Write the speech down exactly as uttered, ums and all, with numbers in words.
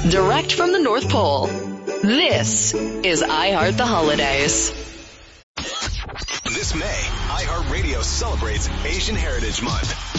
direct from the North Pole. This is iHeart the Holidays. This May, iHeartRadio celebrates Asian Heritage Month.